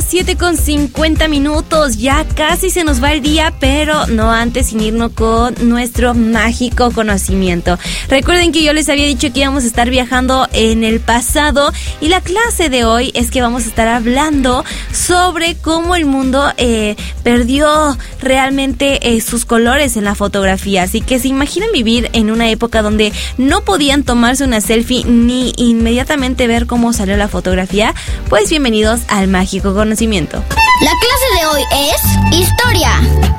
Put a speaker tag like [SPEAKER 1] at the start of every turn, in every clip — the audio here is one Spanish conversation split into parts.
[SPEAKER 1] las 7:50. Ya casi se nos va el día, pero no antes sin irnos con nuestro mágico conocimiento. Recuerden que yo les había dicho que íbamos a estar viajando en el pasado y la clase de hoy es que vamos a estar hablando sobre cómo el mundo perdió realmente sus colores en la fotografía. Así que se imaginan vivir en una época donde no podían tomarse una selfie ni inmediatamente ver cómo salió la fotografía. Pues bienvenidos al mágico conocimiento.
[SPEAKER 2] La clase de hoy es Historia.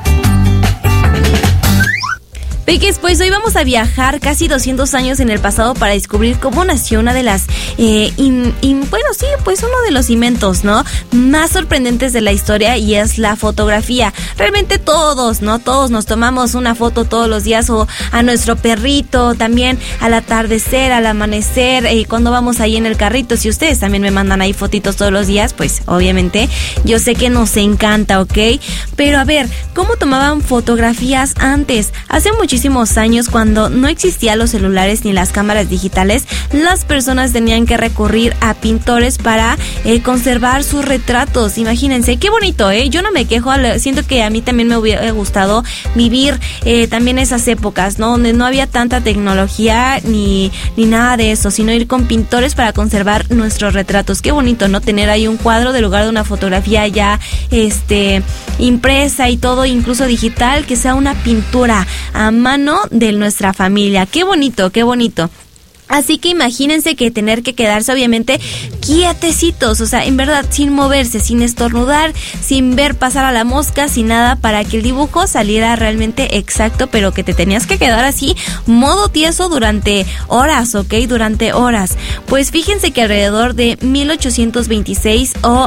[SPEAKER 1] Peques, pues hoy vamos a viajar casi 200 años en el pasado para descubrir cómo nació una de las, uno de los inventos, ¿no?, más sorprendentes de la historia, y es la fotografía. Realmente todos nos tomamos una foto todos los días, o a nuestro perrito, también al atardecer, al amanecer, cuando vamos ahí en el carrito. Si ustedes también me mandan ahí fotitos todos los días, pues obviamente yo sé que nos encanta, ¿ok? Pero a ver, ¿cómo tomaban fotografías antes? Hace muchísimos años, cuando no existían los celulares ni las cámaras digitales, las personas tenían que recurrir a pintores para conservar sus retratos. Imagínense, qué bonito, yo no me quejo, siento que a mí también me hubiera gustado vivir también esas épocas, ¿no?, donde no había tanta tecnología ni nada de eso, sino ir con pintores para conservar nuestros retratos. Qué bonito, ¿no?, tener ahí un cuadro de lugar de una fotografía ya impresa y todo, incluso digital, que sea una pintura a mano de nuestra familia. Qué bonito, qué bonito. Así que imagínense que tener que quedarse obviamente quietecitos, o sea, en verdad, sin moverse, sin estornudar, sin ver pasar a la mosca, sin nada, para que el dibujo saliera realmente exacto, pero que te tenías que quedar así, modo tieso, durante horas, ¿ok? Durante horas. Pues fíjense que alrededor de 1826 o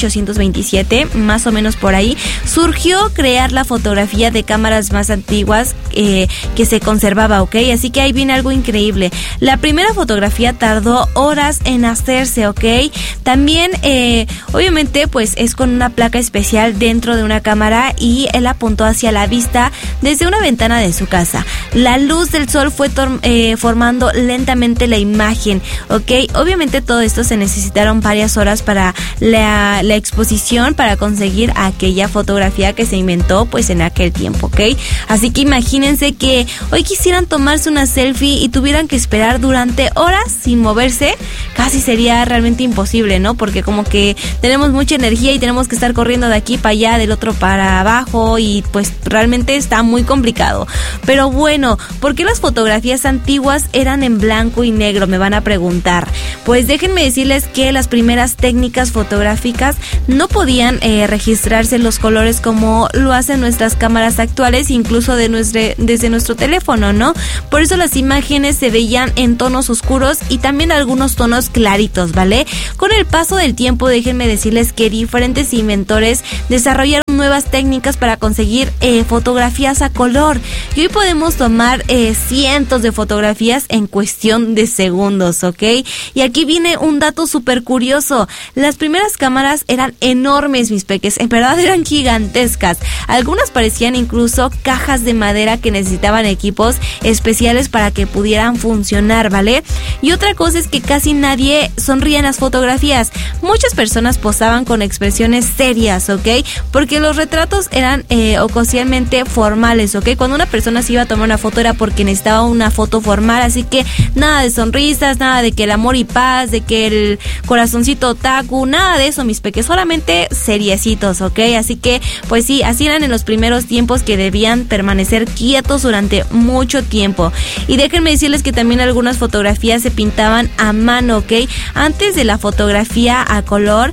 [SPEAKER 1] 1827, más o menos por ahí, surgió crear la fotografía de cámaras más antiguas que se conservaba, ¿ok? Así que ahí viene algo increíble. La primera fotografía tardó horas en hacerse, ¿ok? También, obviamente, pues es con una placa especial dentro de una cámara, y él apuntó hacia la vista desde una ventana de su casa. La luz del sol fue formando lentamente la imagen, ¿ok? Obviamente todo esto se necesitaron varias horas para la exposición, para conseguir aquella fotografía que se inventó pues en aquel tiempo, ¿ok? Así que imagínense que hoy quisieran tomarse una selfie y tuvieran que esperar durante horas sin moverse. Casi sería realmente imposible, ¿no? Porque como que tenemos mucha energía y tenemos que estar corriendo de aquí para allá, del otro para abajo, y pues realmente está muy complicado. Pero bueno, ¿por qué las fotografías antiguas eran en blanco y negro?, me van a preguntar. Pues déjenme decirles que las primeras técnicas fotográficas no podían registrarse los colores como lo hacen nuestras cámaras actuales, incluso desde nuestro teléfono, ¿no? Por eso las imágenes se veían en tonos oscuros y también algunos tonos claritos, ¿vale? Con el paso del tiempo, déjenme decirles que diferentes inventores desarrollaron nuevas técnicas para conseguir fotografías a color, y hoy podemos tomar cientos de fotografías en cuestión de segundos, ¿ok? Y aquí viene un dato súper curioso. Las primeras cámaras eran enormes, mis peques, en verdad eran gigantescas. Algunas parecían incluso cajas de madera que necesitaban equipos especiales para que pudieran funcionar, ¿vale? Y otra cosa es que casi nadie sonría en las fotografías. Muchas personas posaban con expresiones serias, ¿ok? Porque los retratos eran ocasionalmente formales, ¿ok? Cuando una persona se iba a tomar una foto era porque necesitaba una foto formal, así que nada de sonrisas, nada de que el amor y paz, de que el corazoncito otaku, nada de eso, mis peques, solamente seriecitos, ¿ok? Así que, pues sí, así eran en los primeros tiempos, que debían permanecer quietos durante mucho tiempo. Y déjenme decirles que también algunas fotografías se pintaban a mano, ¿ok? Antes de la fotografía a color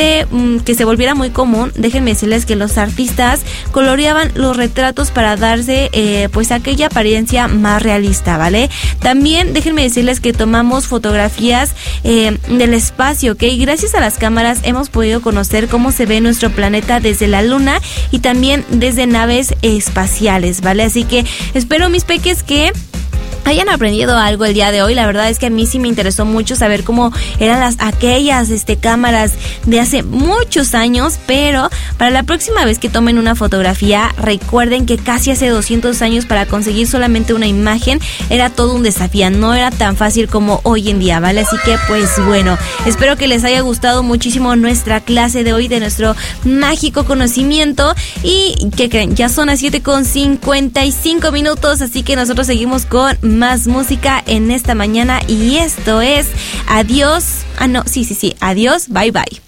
[SPEAKER 1] que se volviera muy común, déjenme decirles que los artistas coloreaban los retratos para darse pues aquella apariencia más realista, ¿vale? También déjenme decirles que tomamos fotografías del espacio, ¿ok? Gracias a las cámaras hemos podido conocer cómo se ve nuestro planeta desde la luna y también desde naves espaciales, ¿vale? Así que espero, mis peques, que hayan aprendido algo el día de hoy. La verdad es que a mí sí me interesó mucho saber cómo eran aquellas cámaras de hace muchos años, pero Para la próxima vez que tomen una fotografía, recuerden que casi hace 200 años para conseguir solamente una imagen era todo un desafío, no era tan fácil como hoy en día, ¿vale? Así que pues bueno, espero que les haya gustado muchísimo nuestra clase de hoy, de nuestro mágico conocimiento. Y ¿qué creen? Ya son las 7:55 minutos, así que nosotros seguimos con más música en esta mañana y esto es adiós, adiós, bye bye.